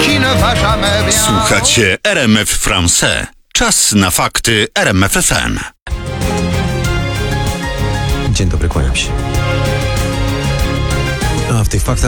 Słuchacie RMF Français. Czas na fakty RMF FM. Dzień dobry, kłaniam się. A w tych faktach